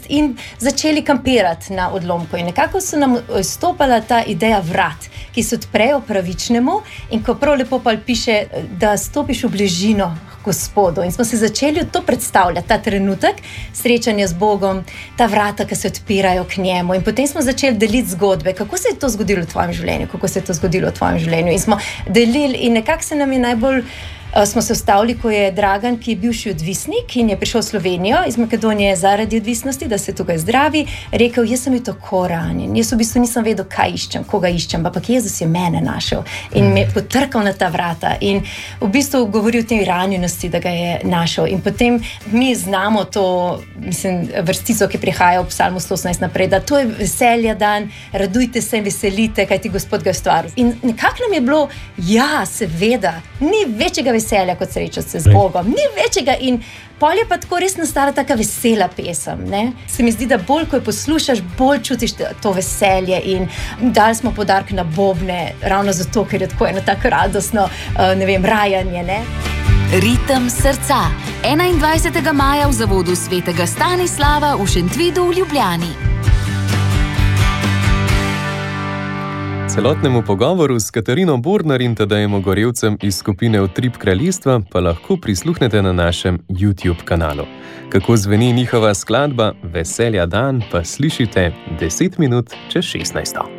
in začeli kampirati na odlomku. In nekako so nam stopala ta ideja vrat, ki se odprejo pravičnemu in ko prav lepo pa piše, da stopiš v bližino Gospodu. In smo se začeli to predstavljati, ta trenutek srečanja z Bogom, ta vrata, ki se odpirajo k njemu. In potem smo začeli deliti zgodbe, kako se je to zgodilo v tvojem življenju, kako se je to zgodilo v tvojem življenju. In smo delili in nekako se nam je najbolj smo se ustavili, ko je Dragan, ki je bivši odvisnik in je prišel v Slovenijo iz Makedonije zaradi odvisnosti, da se tukaj zdravi, rekel, jaz sem bil tako ranjen, jaz v bistvu nisem vedel, kaj iščem, koga iščem, ampak Jezus je mene našel in me potrkal na ta vrata in v bistvu govori o tej ranjenosti, da ga je našel. In potem mi znamo to, vrstico, ki prihaja v Psalmu 118 naprej, da to je veselja dan, radujte se in veselite, kajti Gospod ga je ustvaril. In nekako nam je bilo, ja, seveda, ni večjega veselja kot srečati se z Bogom, ni večjega in pol je pa tako res nastala taka vesela pesem, ne? Se mi zdi, da bolj, ko jo poslušaš, bolj čutiš to veselje in dali smo poudarek na bobne, ravno zato, ker je tako eno tako radostno, rajanje, ne? Ritem srca. 21. maja v zavodu svetega Stanislava v Šentvidu v Ljubljani. Celotnemu pogovoru s Katarino Bornar in Tadejem Gorevcem iz skupine Utrip kraljestva pa lahko prisluhnete na našem YouTube kanalu. Kako zveni njihova skladba Veselja dan, pa slišite 10 minut čez 16.